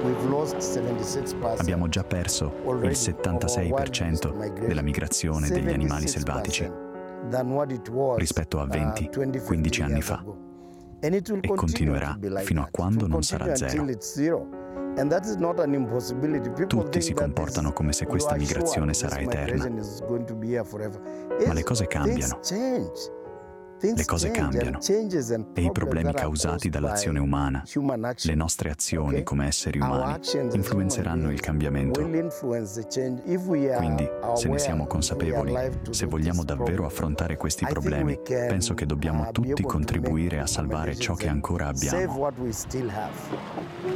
Abbiamo già perso il 76% della migrazione degli animali selvatici rispetto a 20-15 anni fa e continuerà fino a quando non sarà zero. Tutti si comportano come se questa migrazione sarà eterna, ma le cose cambiano. Le cose cambiano e i problemi causati dall'azione umana, le nostre azioni come esseri umani, influenzeranno il cambiamento. Quindi, se ne siamo consapevoli, se vogliamo davvero affrontare questi problemi, penso che dobbiamo tutti contribuire a salvare ciò che ancora abbiamo.